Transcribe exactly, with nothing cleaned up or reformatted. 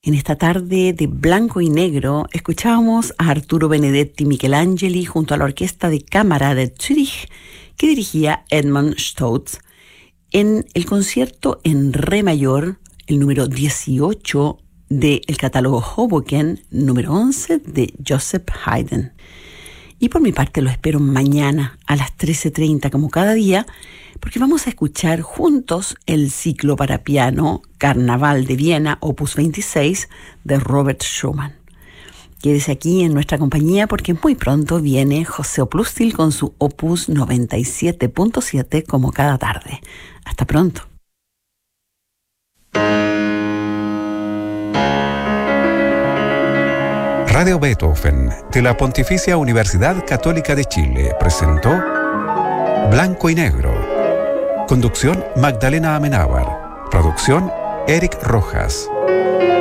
En esta tarde de blanco y negro escuchábamos a Arturo Benedetti Michelangeli junto a la Orquesta de Cámara de Zürich que dirigía Edmund Stotz en el concierto en re mayor, el número dieciocho del catálogo Hoboken, número once de Joseph Haydn. Y por mi parte lo espero mañana a las trece treinta como cada día, porque vamos a escuchar juntos el ciclo para piano Carnaval de Viena, opus veintiséis, de Robert Schumann. Quédese aquí en nuestra compañía porque muy pronto viene José Oplústil con su opus noventa y siete punto siete como cada tarde. Hasta pronto. Radio Beethoven de la Pontificia Universidad Católica de Chile presentó Blanco y Negro. Conducción Magdalena Amenábar. Producción Eric Rojas.